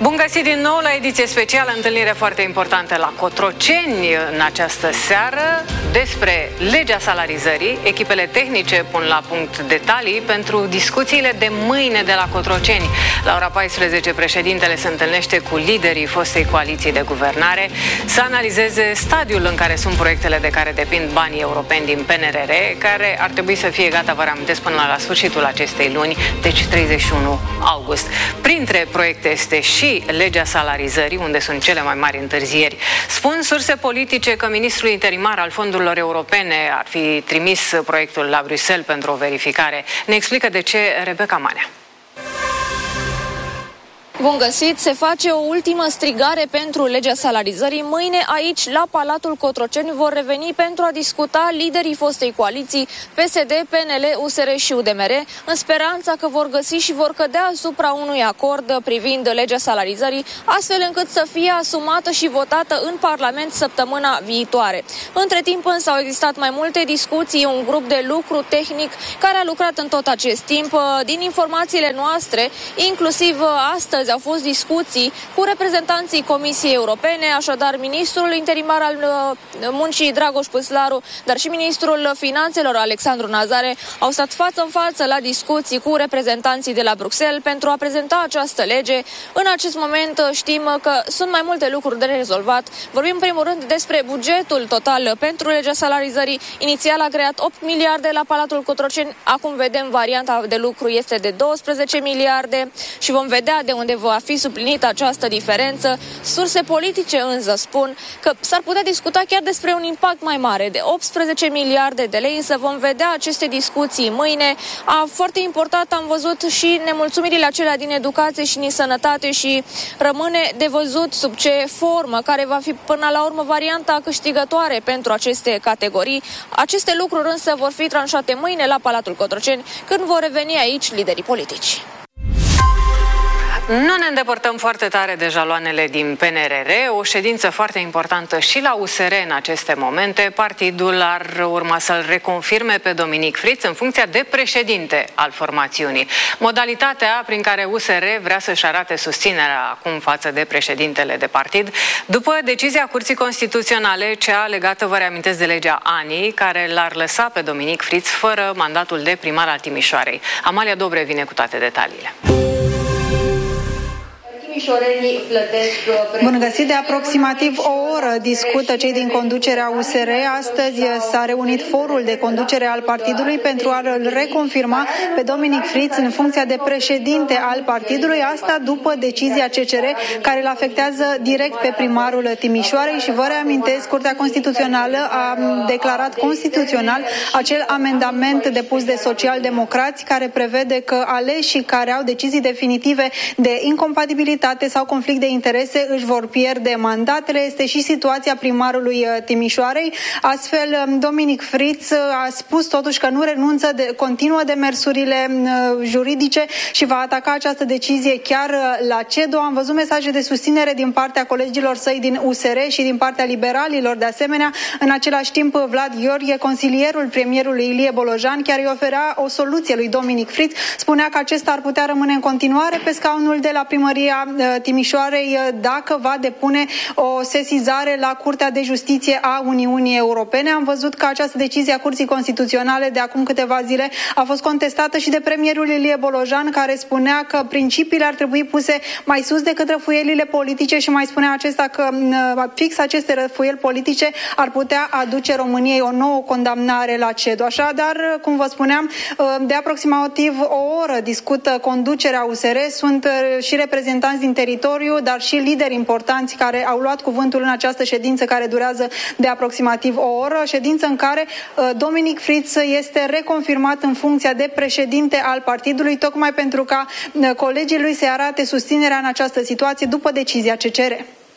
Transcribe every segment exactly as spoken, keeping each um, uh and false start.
Bun găsit din nou la ediție specială, întâlnire foarte importantă la Cotroceni în această seară despre legea salarizării. Echipele tehnice pun la punct detalii pentru discuțiile de mâine de la Cotroceni. La ora paisprezece, președintele se întâlnește cu liderii fostei coaliții de guvernare să analizeze stadiul în care sunt proiectele de care depind banii europeni din P N R R, care ar trebui să fie gata, vă reamintesc, până la sfârșitul acestei luni, deci treizeci și unu august. Printre proiecte este și legea salarizării, unde sunt cele mai mari întârzieri. Spun surse politice că ministrul interimar al fondurilor europene ar fi trimis proiectul la Bruxelles pentru o verificare. Ne explică de ce Rebecca Manea. Bun găsit! Se face o ultimă strigare pentru legea salarizării. Mâine aici, la Palatul Cotroceni, vor reveni pentru a discuta liderii fostei coaliții P S D, P N L, U S R și U D M R, în speranța că vor găsi și vor cădea asupra unui acord privind legea salarizării, astfel încât să fie asumată și votată în Parlament săptămâna viitoare. Între timp însă au existat mai multe discuții, un grup de lucru tehnic care a lucrat în tot acest timp. Din informațiile noastre, inclusiv astăzi, au fost discuții cu reprezentanții Comisiei Europene, așadar ministrul interimar al muncii Dragoș Păslaru, dar și ministrul finanțelor Alexandru Nazare au stat față în față la discuții cu reprezentanții de la Bruxelles pentru a prezenta această lege. În acest moment știm că sunt mai multe lucruri de rezolvat. Vorbim în primul rând despre bugetul total pentru legea salarizării. Inițial a creat opt miliarde la Palatul Cotroceni, acum vedem varianta de lucru este de douăsprezece miliarde și vom vedea de unde va fi suplinită această diferență. Surse politice însă spun că s-ar putea discuta chiar despre un impact mai mare de optsprezece miliarde de lei, însă vom vedea aceste discuții mâine. A, foarte important, am văzut și nemulțumirile acelea din educație și din sănătate și rămâne de văzut sub ce formă, care va fi până la urmă varianta câștigătoare pentru aceste categorii. Aceste lucruri însă vor fi tranșate mâine la Palatul Cotroceni, când vor reveni aici liderii politici. Nu ne îndepărtăm foarte tare de jaloanele din P N R R, o ședință foarte importantă și la U S R în aceste momente. Partidul ar urma să-l reconfirme pe Dominic Fritz în funcția de președinte al formațiunii. Modalitatea prin care U S R vrea să-și arate susținerea acum față de președintele de partid, după decizia Curții Constituționale, cea legată, vă reamintesc, de legea ANI, care l-ar lăsa pe Dominic Fritz fără mandatul de primar al Timișoarei. Amalia Dobre vine cu toate detaliile. Bun găsit! De aproximativ o oră discută cei din conducerea U S R. Astăzi s-a reunit forul de conducere al partidului pentru a-l reconfirma pe Dominic Fritz în funcția de președinte al partidului, asta după decizia C C R care îl afectează direct pe primarul Timișoarei și vă reamintesc, Curtea Constituțională a declarat constituțional acel amendament depus de socialdemocrați care prevede că aleșii care au decizii definitive de incompatibilitate sau conflict de interese își vor pierde mandatele. Este și situația primarului Timișoarei. Astfel, Dominic Fritz a spus totuși că nu renunță, de, continuă demersurile juridice și va ataca această decizie chiar la C E D O. Am văzut mesaje de susținere din partea colegilor săi din U S R și din partea liberalilor de asemenea. În același timp, Vlad Gheorghe, consilierul premierului Ilie Bolojan, chiar îi oferea o soluție lui Dominic Fritz. Spunea că acesta ar putea rămâne în continuare pe scaunul de la primăria Timișoarei dacă va depune o sesizare la Curtea de Justiție a Uniunii Europene. Am văzut că această decizie a Curții Constituționale de acum câteva zile a fost contestată și de premierul Ilie Bolojan, care spunea că principiile ar trebui puse mai sus decât răfuielile politice și mai spunea acesta că fix aceste răfuieli politice ar putea aduce României o nouă condamnare la C E D O. Așadar, cum vă spuneam, de aproximativ o oră discută conducerea U S R, sunt și reprezentanți din teritoriu, dar și lideri importanți care au luat cuvântul în această ședință care durează de aproximativ o oră, ședință în care uh, Dominic Fritz este reconfirmat în funcția de președinte al partidului, tocmai pentru ca uh, colegii lui să arate susținerea în această situație după decizia C C R.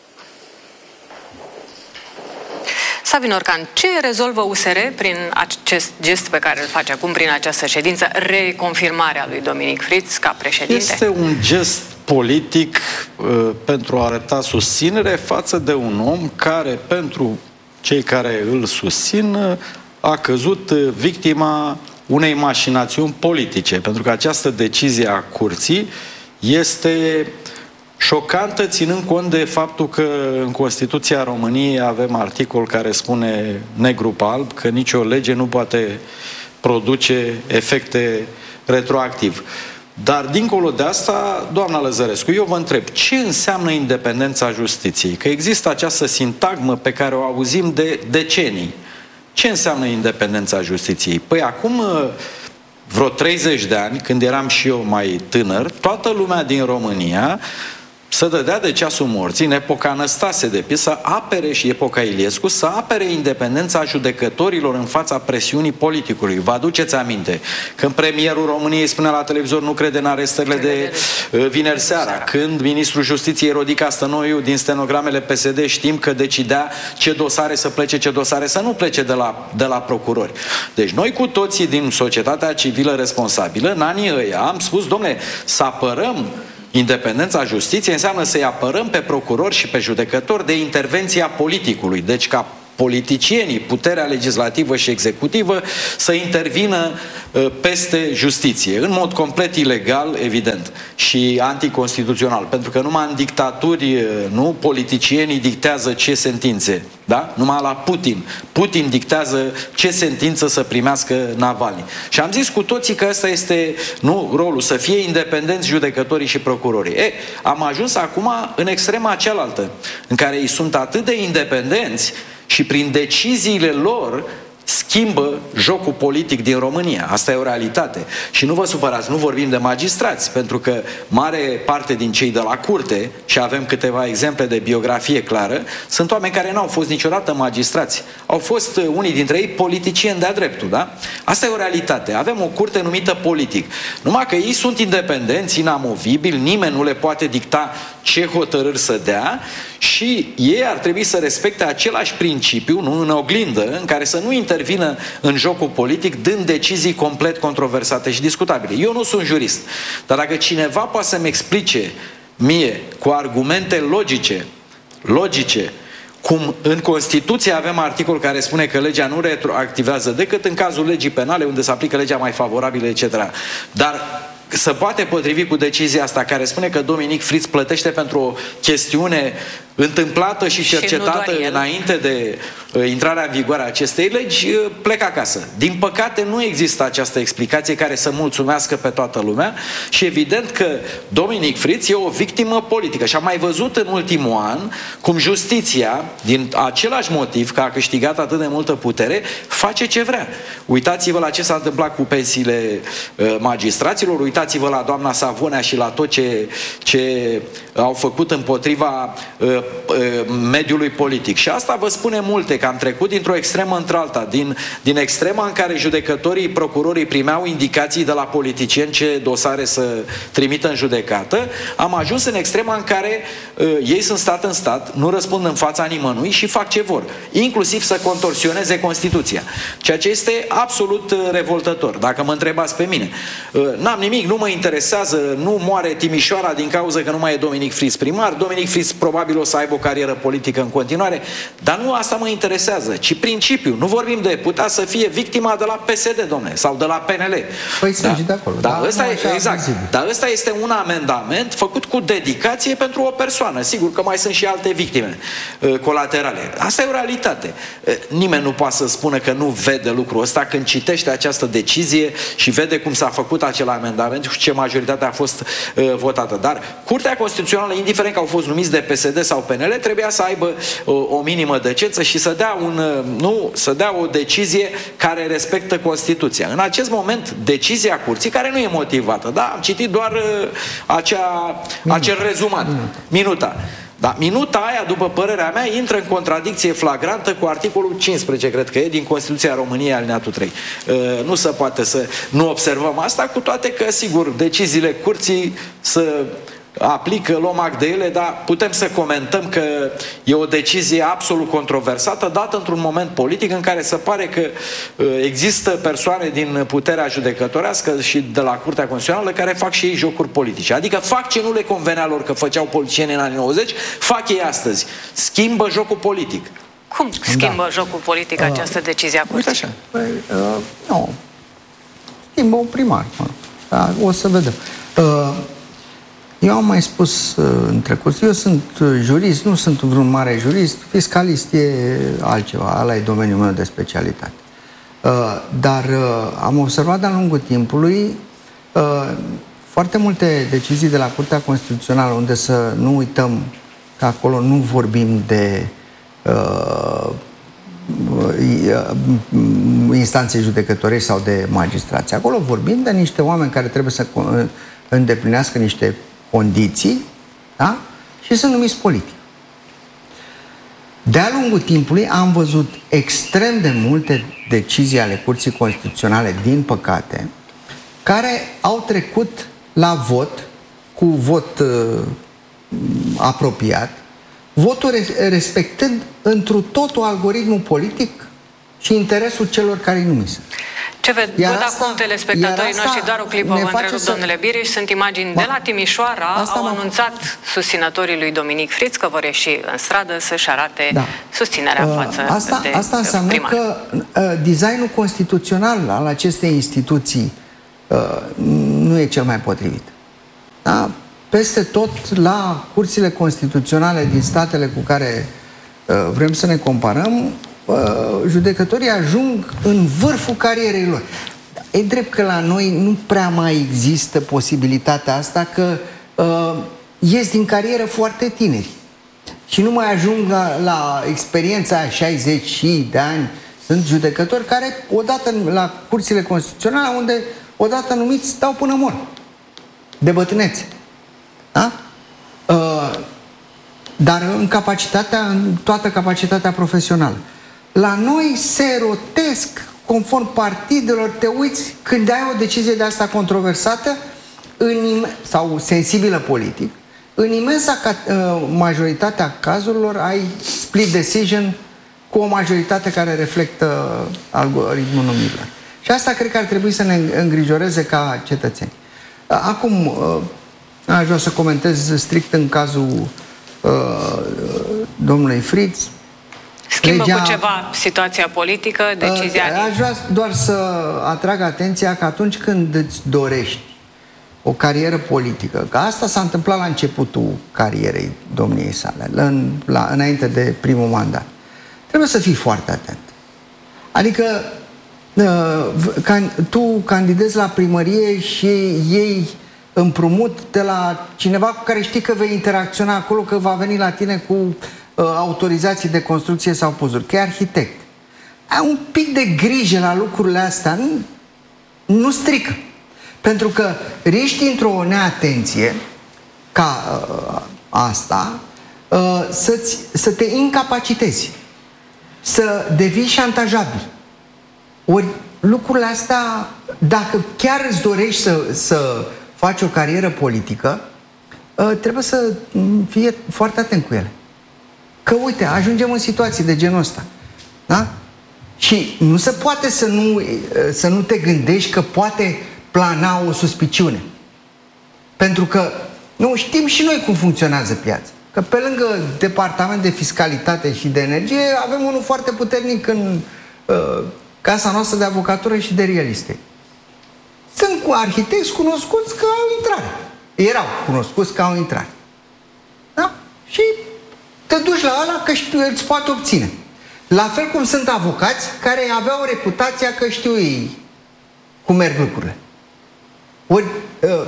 Sabin Orcan, ce rezolvă U S R prin acest gest pe care îl face acum, prin această ședință, reconfirmarea lui Dominic Fritz ca președinte? Este un gest politic uh, pentru a arăta susținere față de un om care, pentru cei care îl susțin, a căzut victima unei mașinațiuni politice, pentru că această decizie a curții este șocantă, ținând cont de faptul că în Constituția României avem articol care spune negru pe alb că nicio lege nu poate produce efecte retroactiv. Dar, dincolo de asta, doamna Lăzărescu, eu vă întreb, ce înseamnă independența justiției? Că există această sintagmă pe care o auzim de decenii. Ce înseamnă independența justiției? Păi acum vreo treizeci de ani, când eram și eu mai tânăr, toată lumea din România să dădea de ceasul morții, în epoca Năstase, de pildă, să apere, și epoca Iliescu, să apere independența judecătorilor în fața presiunii politicului. Vă aduceți aminte? Când premierul României spunea la televizor nu crede în arestările de vineri seara, când ministrul Justiției Rodica Stănoiu, din stenogramele P S D, știm că decidea ce dosare să plece, ce dosare să nu plece de la, de la procurori. Deci noi cu toții din societatea civilă responsabilă, în anii ăia, am spus, dom'le, să apărăm independența justiției înseamnă să-i apărăm pe procurori și pe judecători de intervenția politicului. Deci ca politicienii, puterea legislativă și executivă, să intervină uh, peste justiție, în mod complet ilegal, evident, și anticonstituțional, pentru că numai în dictaturi, uh, nu, politicienii dictează ce sentințe, da? Numai la Putin. Putin dictează ce sentință să primească Navalny. Și am zis cu toții că ăsta este, nu, rolul, să fie independenți judecătorii și procurorii. E, am ajuns acum în extrema cealaltă, în care ei sunt atât de independenți și prin deciziile lor schimbă jocul politic din România. Asta e o realitate. Și nu vă supărați, nu vorbim de magistrați, pentru că mare parte din cei de la curte, și avem câteva exemple de biografie clară, sunt oameni care n-au fost niciodată magistrați. Au fost unii dintre ei politicieni de-a dreptul, da? Asta e o realitate. Avem o curte numită politic. Numai că ei sunt independenți, inamovibili, nimeni nu le poate dicta ce hotărâri să dea și ei ar trebui să respecte același principiu, nu, în oglindă, în care să nu intervină în jocul politic dând decizii complet controversate și discutabile. Eu nu sunt jurist, dar dacă cineva poate să-mi explice mie cu argumente logice, logice, cum în Constituție avem articol care spune că legea nu retroactivează decât în cazul legii penale, unde se aplică legea mai favorabilă, et cetera. Dar se poate potrivi cu decizia asta care spune că Dominic Fritz plătește pentru o chestiune întâmplată și cercetată și înainte de uh, intrarea în vigoare a acestei legi, uh, plec acasă. Din păcate nu există această explicație care să mulțumească pe toată lumea și evident că Dominic Fritz e o victimă politică și am mai văzut în ultimul an cum justiția, din același motiv că a câștigat atât de multă putere, face ce vrea. Uitați-vă la ce s-a întâmplat cu pensiile uh, magistraților, uitați-vă la doamna Savonea și la tot ce, ce au făcut împotriva uh, mediului politic. Și asta vă spune multe, că am trecut dintr-o extremă într-alta, din, din extrema în care judecătorii, procurorii primeau indicații de la politicieni ce dosare să trimită în judecată, am ajuns în extrema în care uh, ei sunt stat în stat, nu răspund în fața nimănui și fac ce vor, inclusiv să contorsioneze Constituția. Ceea ce este absolut uh, revoltător. Dacă mă întrebați pe mine, uh, n-am nimic, nu mă interesează, nu moare Timișoara din cauza că nu mai e Dominic Fritz primar, Dominic Fritz probabil o să aibă o carieră politică în continuare, dar nu asta mă interesează, ci principiul. Nu vorbim de putea să fie victima de la P S D, domne, sau de la P N L. Păi da? Sunt și de acolo. Da, da, ăsta e, exact. Dar ăsta este un amendament făcut cu dedicație pentru o persoană. Sigur că mai sunt și alte victime uh, colaterale. Asta e o realitate. Uh, nimeni nu poate să spună că nu vede lucrul ăsta când citește această decizie și vede cum s-a făcut acel amendament și ce majoritate a fost uh, votată. Dar Curtea Constituțională, indiferent că au fost numiți de P S D sau P N L, trebuia să aibă o, o minimă decență și să dea, un, nu, să dea o decizie care respectă Constituția. În acest moment, decizia Curții, care nu e motivată, da? Am citit doar uh, acea, acel rezumat, minuta. minuta. Da, minuta aia, după părerea mea, intră în contradicție flagrantă cu articolul cincisprezece, cred că e, din Constituția României, alineatul trei. Uh, nu se poate să nu observăm asta, cu toate că, sigur, deciziile Curții să aplică, luăm act de ele, dar putem să comentăm că e o decizie absolut controversată, dată într-un moment politic în care se pare că uh, există persoane din puterea judecătorească și de la Curtea Constituțională care fac și ei jocuri politice. Adică fac ce nu le convenea lor că făceau politicieni în anii nouăzeci, fac ei astăzi. Schimbă jocul politic. Cum schimbă da. jocul politic uh, această decizie a Curții? Așa. Păi, uh, nu. Schimbă un primar. Da, o să vedem. Uh, Eu am mai spus uh, în trecut, eu sunt jurist, nu sunt vreun mare jurist, fiscalist e altceva, ăla e domeniul meu de specialitate. Uh, dar uh, am observat de-a lungul timpului uh, foarte multe decizii de la Curtea Constituțională, unde să nu uităm că acolo nu vorbim de uh, instanțe judecătorești sau de magistrați. Acolo vorbim de niște oameni care trebuie să îndeplinească niște condiții, da? Și sunt numiți politic. De-a lungul timpului am văzut extrem de multe decizii ale Curții Constituționale, din păcate, care au trecut la vot, cu vot uh, apropiat, votul respectând întru totul algoritmul politic și interesul celor care îi numise. Ce văd acum telespectatorii noștri, doar o clipă, vă întrerup, să... domnule Biriș, sunt imagini ba, de la Timișoara, au anunțat susținătorii lui Dominic Friț că vor ieși în stradă să-și arate da. susținerea uh, față asta, de Asta înseamnă primar. că uh, designul constituțional al acestei instituții uh, nu e cel mai potrivit. Da? Peste tot, la curțile constituționale din statele cu care uh, vrem să ne comparăm, uh, judecătorii ajung în vârful carierei lor. E drept că la noi nu prea mai există posibilitatea asta, că uh, ies din carieră foarte tineri și nu mai ajung la, la experiența șaizeci de ani. Sunt judecători care, odată la curțile constituționale, unde odată numiți, stau până mor, de bătrânețe. Da? Uh, dar în capacitatea, în toată capacitatea profesională. La noi se rotesc conform partidelor, te uiți, când ai o decizie de asta controversată în, sau sensibilă politic, în imensa uh, majoritatea cazurilor ai split decision cu o majoritate care reflectă algoritmul numirilor. Și asta cred că ar trebui să ne îngrijoreze ca cetățeni. Uh, acum, uh, aș vrea să comentez strict în cazul uh, domnului Friț. Schimbă legea, cu ceva situația politică, decizia... Uh, aș vrea doar să atrag atenția că atunci când îți dorești o carieră politică, că asta s-a întâmplat la începutul carierei domniei sale, în, la, înainte de primul mandat, trebuie să fii foarte atent. Adică uh, can, tu candidezi la primărie și iei împrumut de la cineva cu care știi că vei interacționa acolo, că va veni la tine cu uh, autorizații de construcție sau pozuri, că e arhitect. Ai un pic de grijă la lucrurile astea, nu, nu strică. Pentru că riști într-o neatenție ca uh, asta uh, să-ți, să te incapacitezi, să devii șantajabil. Ori lucrurile astea, dacă chiar îți dorești să, să faci o carieră politică, uh, trebuie să fie foarte atent cu ele. Că uite, ajungem în situații de genul ăsta. Da? Și nu se poate să nu, uh, să nu te gândești că poate plana o suspiciune. Pentru că, nu, știm și noi cum funcționează piața. Că pe lângă departament de fiscalitate și de energie, avem unul foarte puternic în uh, casa noastră de avocatură și de real estate. Sunt cu arhitecți cunoscuți că au intrare. Erau cunoscuți că au intrare. Da? Și te duci la ăla că știu, îți poate obține. La fel cum sunt avocați care aveau reputația că știu ei cum merg lucrurile. Ori, uh,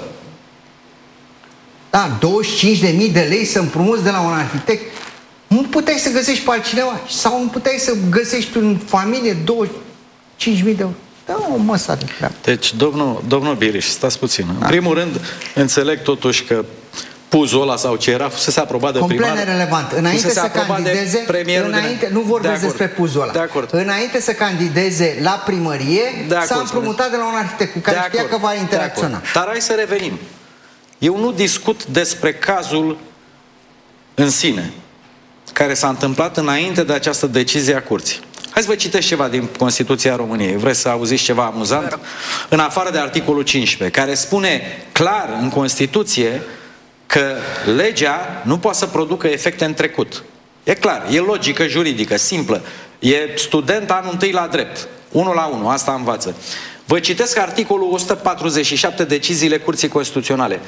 da, douăzeci și cinci de mii de lei să împrumuți de la un arhitect, nu puteai să găsești pe altcineva. Sau nu puteai să găsești în familie douăzeci și cinci de mii de euro. Da, o măsă de treabă. Deci, domnul, domnul Biriș, stați puțin. Da. În primul rând, înțeleg totuși că puzul ăla sau ce era, fusese aprobat de primar. Complet nerelevant. Înainte să candideze, înainte, nu vorbesc de despre puzul ăla. De acord. Înainte să candideze la primărie, s-a împrumutat de la un arhitect cu care știa că va interacționa. Dar hai să revenim. Eu nu discut despre cazul în sine, care s-a întâmplat înainte de această decizie a curții. Hai să vă citesc ceva din Constituția României. Vreți să auziți ceva amuzant? În afară de articolul cincisprezece, care spune clar în Constituție că legea nu poate să producă efecte în trecut. E clar, e logică juridică, simplă. E student anul întâi la drept. Unu la unu, asta învață. Vă citesc articolul o sută patruzeci și șapte, deciziile Curții Constituționale.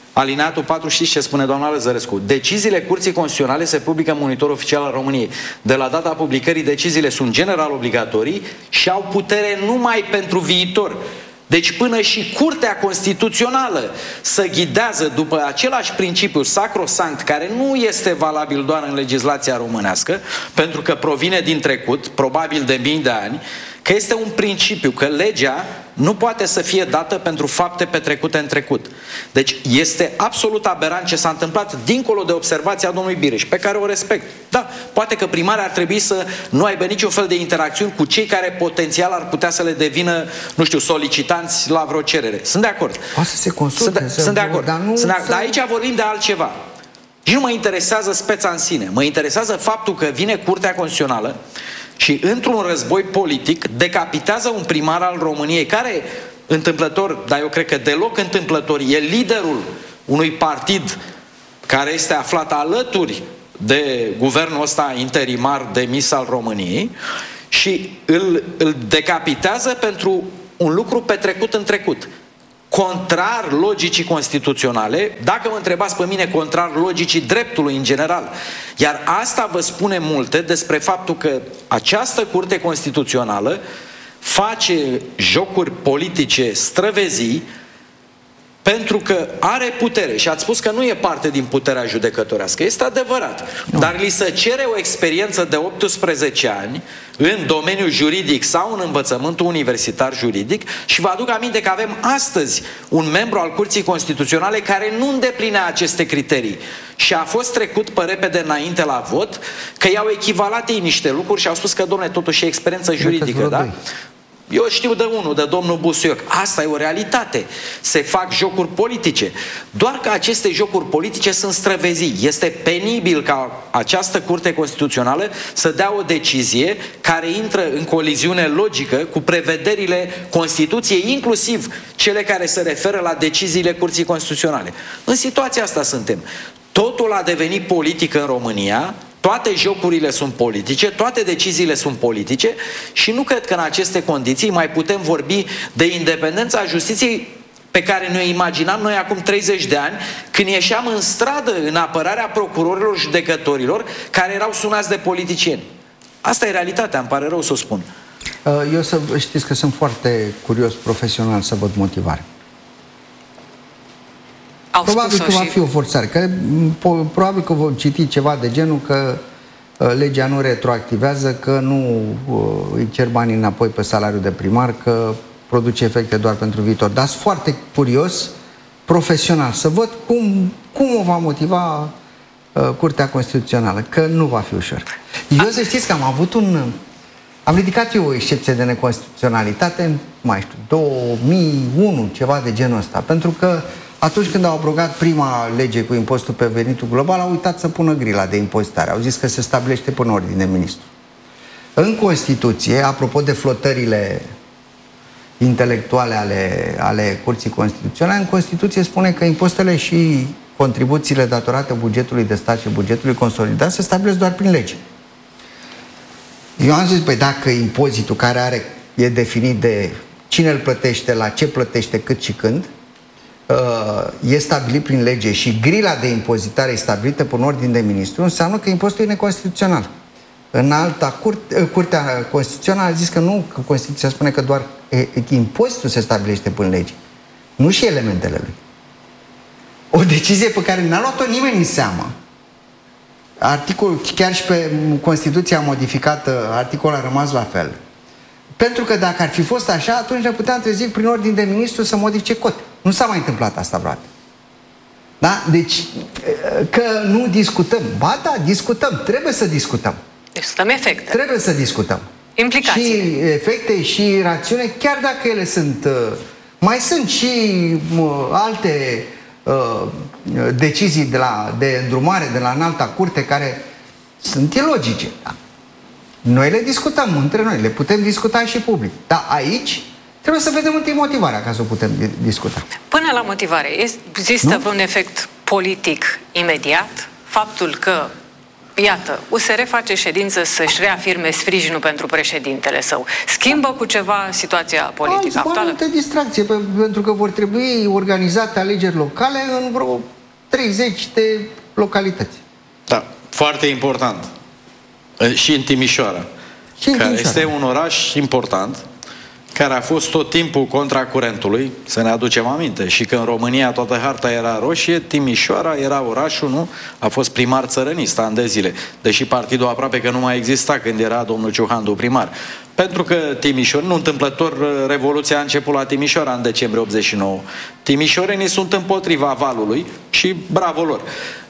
Alineatul patru, știți ce spune doamna Lăzărescu? Deciziile Curții Constituționale se publică în Monitorul Oficial al României. De la data publicării, deciziile sunt general obligatorii și au putere numai pentru viitor. Deci până și Curtea Constituțională să ghidează după același principiu sacrosanct, care nu este valabil doar în legislația românească, pentru că provine din trecut, probabil de mii de ani, că este un principiu, că legea nu poate să fie dată pentru fapte petrecute în trecut. Deci este absolut aberant ce s-a întâmplat dincolo de observația domnului Bireș, pe care o respect. Da, poate că primarii ar trebui să nu aibă niciun fel de interacțiuni cu cei care potențial ar putea să le devină, nu știu, solicitanți la vreo cerere. Sunt de acord. Poate să se consulte. Sunt de, sunt de acord. Dar, nu sunt de, să... dar aici vorbim de altceva. Și nu mă interesează speța în sine. Mă interesează faptul că vine Curtea Constituțională și într-un război politic decapitează un primar al României care, întâmplător, dar eu cred că deloc întâmplător, e liderul unui partid care este aflat alături de guvernul ăsta interimar demis al României și îl, îl decapitează pentru un lucru petrecut în trecut. Contrar logicii constituționale, dacă mă întrebați pe mine, contrar logicii dreptului în general. Iar asta vă spune multe despre faptul că această Curte Constituțională face jocuri politice străvezii pentru că are putere. Și ați spus că nu e parte din puterea judecătorească. Este adevărat. Nu. Dar li se cere o experiență de optsprezece ani în domeniul juridic sau în învățământul universitar juridic și vă aduc aminte că avem astăzi un membru al Curții Constituționale care nu îndeplinea aceste criterii și a fost trecut pe repede înainte la vot, că i-au echivalat ei niște lucruri și au spus că, domnule, totuși e experiență juridică, da? Eu știu de unul, de domnul Busuioc. Asta e o realitate. Se fac jocuri politice. Doar că aceste jocuri politice sunt străvezii. Este penibil ca această Curte Constituțională să dea o decizie care intră în coliziune logică cu prevederile Constituției, inclusiv cele care se referă la deciziile Curții Constituționale. În situația asta suntem. Totul a devenit politic în România. Toate jocurile sunt politice, toate deciziile sunt politice și nu cred că în aceste condiții mai putem vorbi de independența justiției pe care ne imaginam noi acum treizeci de ani, când ieșeam în stradă în apărarea procurorilor, judecătorilor care erau sunați de politicieni. Asta e realitatea, îmi pare rău să o spun. Eu să știți că sunt foarte curios profesional să văd motivare. Au probabil că va și... fi o forțare, că, probabil că vom citi ceva de genul că uh, legea nu retroactivează, că nu uh, îi cer banii înapoi pe salariul de primar, că produce efecte doar pentru viitor. Dar sunt foarte curios, profesional, să văd cum, cum o va motiva uh, Curtea Constituțională, că nu va fi ușor. Eu să știți că am avut un... Am ridicat eu o excepție de neconstituționalitate în, mai știu, două mii unu, ceva de genul ăsta, pentru că atunci când au abrogat prima lege cu impozitul pe venitul global, au uitat să pună grila de impozitare. Au zis că se stabilește până ordine de ministru. În Constituție, apropo de flotările intelectuale ale, ale Curții Constituționale, în Constituție spune că impozitele și contribuțiile datorate bugetului de stat și bugetului consolidat se stabilesc doar prin lege. Eu am zis, păi dacă impozitul care are, e definit de cine îl plătește, la ce plătește, cât și când, e stabilit prin lege și grila de impozitare e stabilită prin ordine de ministru, înseamnă că impozitul e neconstituțional. În alta curte, Curtea Constituțională a zis că nu, că Constituția spune că doar e, impozitul se stabilește prin lege, nu și elementele lui. O decizie pe care n-a luat-o nimeni în seamă. Articolul, chiar și pe Constituția modificată, articolul a rămas la fel. Pentru că dacă ar fi fost așa, atunci ne puteam trezi prin ordine de ministru să modifice cote. Nu s-a mai întâmplat asta vreodată. Da? Deci, că nu discutăm. Ba da, discutăm. Trebuie să discutăm. Discutăm efecte. Trebuie să discutăm. Implicații. Și efecte și rațiune, chiar dacă ele sunt... Mai sunt și alte uh, decizii de, la, de îndrumare de la înalta curte care sunt ilogice. Da? Noi le discutăm între noi, le putem discuta și public. Dar aici trebuie să vedem întâi motivarea ca să o putem discuta. Până la motivare, există nu? vreun efect politic imediat? Faptul că Iată, U S R face ședință să-și reafirme sprijinul pentru președintele său. Schimbă cu ceva situația politică Alți actuală? Altă distracție, pentru că vor trebui organizate alegeri locale în vreo treizeci de localități. Da, foarte important. Și în Timișoara, și în care Timișoara. este un oraș important, care a fost tot timpul contra curentului, să ne aducem aminte, și că în România toată harta era roșie, Timișoara era orașul, nu? A fost primar țărănist ani de zile, deși partidul aproape că nu mai exista când era domnul Ciuhandu primar. Pentru că Timișoara, nu întâmplător, Revoluția a început la Timișoara în decembrie optzeci și nouă. Timișorenii sunt împotriva valului și bravo lor.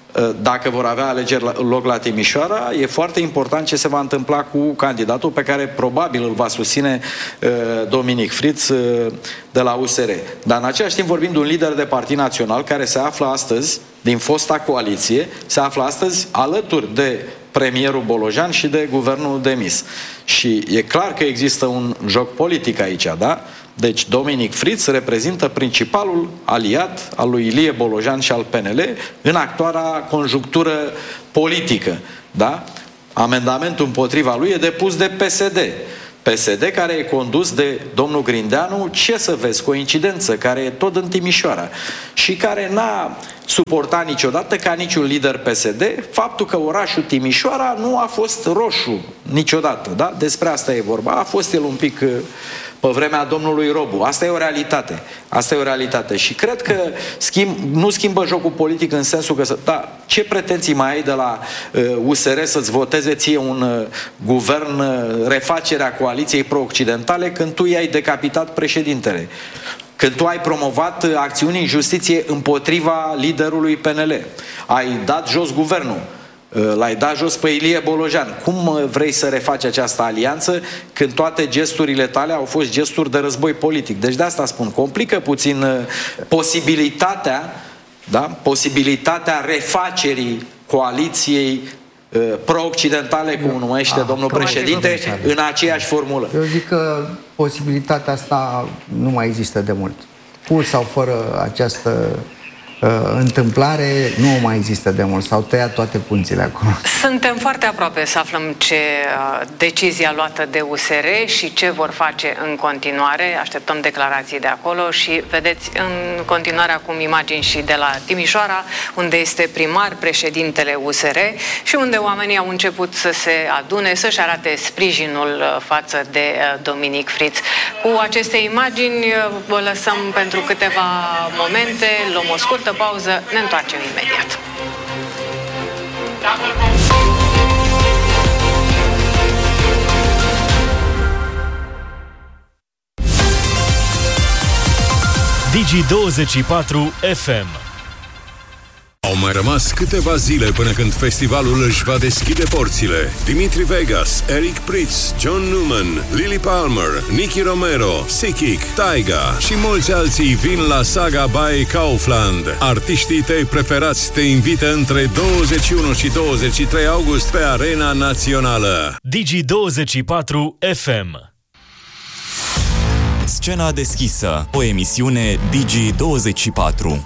Dacă vor avea alegeri loc la Timișoara, e foarte important ce se va întâmpla cu candidatul pe care probabil îl va susține uh, Dominic Fritz uh, de la U S R. Dar în același timp vorbim de un lider de partid național care se află astăzi, din fosta coaliție, se află astăzi alături de premierul Bolojan și de guvernul demis. Și e clar că există un joc politic aici, da? Deci Dominic Fritz reprezintă principalul aliat al lui Ilie Bolojan și al P N L în actuala conjunctură politică. Da? Amendamentul împotriva lui e depus de P S D. P S D care e condus de domnul Grindeanu, ce să vezi, coincidență, care e tot în Timișoara și care n-a suportat niciodată, ca niciun lider P S D, faptul că orașul Timișoara nu a fost roșu niciodată. Da? Despre asta e vorba. A fost el un pic pe vremea domnului Robu. Asta e o realitate. Asta e o realitate. Și cred că schimb, nu schimbă jocul politic în sensul că... Da, ce pretenții mai ai de la uh, U S R să-ți voteze ție un uh, guvern, uh, refacerea coaliției pro-occidentale, când tu i-ai decapitat președintele? Când tu ai promovat uh, acțiuni în justiție împotriva liderului P N L? Ai dat jos guvernul? L-ai dat jos pe Ilie Bolojan. Cum vrei să refaci această alianță când toate gesturile tale au fost gesturi de război politic? Deci de asta spun, complică puțin posibilitatea, da? Posibilitatea refacerii coaliției pro-occidentale, cum numește domnul președinte, în aceeași formulă. Eu zic că posibilitatea asta nu mai există de mult. Cu sau fără această Uh, întâmplare nu mai există de mult. S-au tăiat toate punțile acolo. Suntem foarte aproape să aflăm ce uh, decizia luată de U S R și ce vor face în continuare. Așteptăm declarații de acolo și vedeți în continuare acum imagini și de la Timișoara, unde este primar președintele U S R și unde oamenii au început să se adune, să-și arate sprijinul uh, față de uh, Dominic Fritz. Cu aceste imagini uh, vă lăsăm pentru câteva momente, luăm o scurtă pauză, ne întoarcem imediat. Digi douăzeci și patru F M. Au mai rămas câteva zile până când festivalul își va deschide porțile. Dimitri Vegas, Eric Prydz, John Newman, Lily Palmer, Nicky Romero, Sikic, Taiga și mulți alții vin la Saga by Kaufland. Artiștii tăi preferați te invită între douăzeci și unu și douăzeci și trei august pe Arena Națională. Digi douăzeci și patru F M. Scena deschisă, o emisiune Digi douăzeci și patru.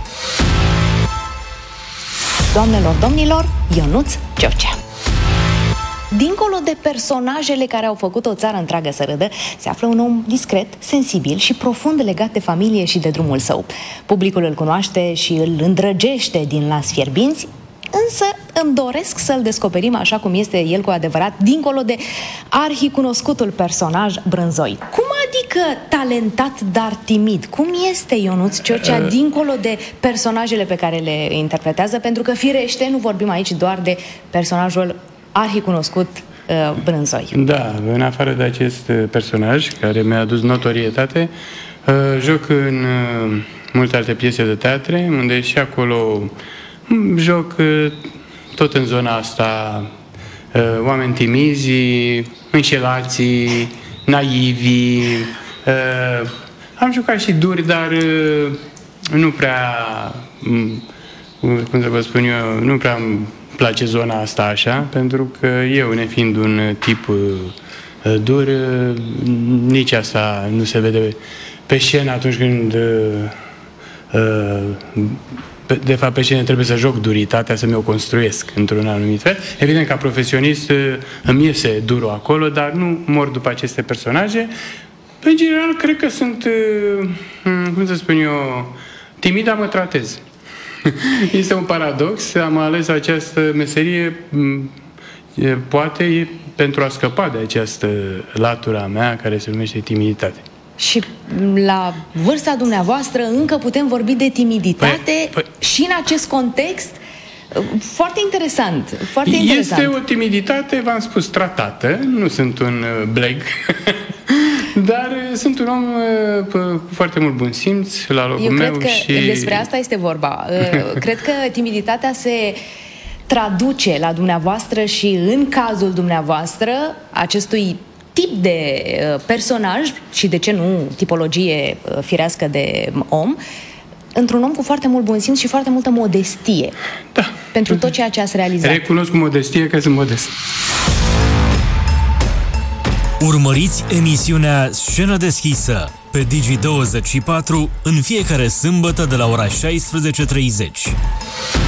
Doamnelor, domnilor, Ionuț George. Dincolo de personajele care au făcut o țară întreagă să râdă, se află un om discret, sensibil și profund legat de familie și de drumul său. Publicul îl cunoaște și îl îndrăgește din Las Fierbinți, însă îmi doresc să-l descoperim așa cum este el cu adevărat, dincolo de arhicunoscutul personaj Brânzoi. Cum adică talentat, dar timid? Cum este Ionuț Ciocea uh. dincolo de personajele pe care le interpretează? Pentru că, firește, nu vorbim aici doar de personajul arhicunoscut uh, Brânzoi. Da, în afară de acest personaj care mi-a adus notorietate, uh, joc în uh, multe alte piese de teatre, unde și acolo joc uh, tot în zona asta uh, oameni timizi, înșelații, naivi. Uh, am jucat și duri, dar uh, nu prea, um, cum să vă spun eu, nu prea îmi place zona asta așa, pentru că eu, nefiind un tip uh, dur, uh, nici asta nu se vede pe scenă atunci când uh, uh, de fapt pe cine trebuie să joc duritatea, să mi-o construiesc într-un anumit fel. Evident, ca profesionist îmi iese durul acolo, dar nu mor după aceste personaje. În general, cred că sunt, cum să spun eu, timid, dar mă tratez. Este un paradox, am ales această meserie poate pentru a scăpa de această latură a mea care se numește timiditate. Și la vârsta dumneavoastră încă putem vorbi de timiditate păi, păi, și în acest context foarte interesant, foarte este interesant. Este o timiditate, v-am spus, tratată, nu sunt un bleg, dar sunt un om cu foarte mult bun simț la locul Eu meu. cred că și... despre asta este vorba. Cred că timiditatea se traduce la dumneavoastră și în cazul dumneavoastră acestui tip de personaj și de ce nu tipologie firească de om, într-un om cu foarte mult bun simț și foarte multă modestie. Da. Pentru tot ceea ce ați realizat. Recunosc cu modestie că sunt modest. Urmăriți emisiunea Scenă deschisă pe Digi douăzeci și patru în fiecare sâmbătă de la ora șaisprezece și treizeci.